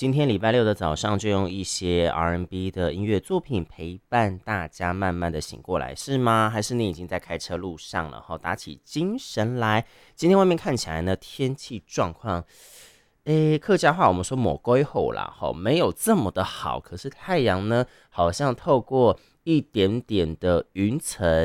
今天礼拜六的早上就用一些 R&B 的音乐作品陪伴大家慢慢的醒过来，是吗？还是你已经在开车路上了？好，打起精神来。今天外面看起来呢，天气状况，客家话我们说某龟后啦，好，没有这么的好。可是太阳呢，好像透过一点点的云层。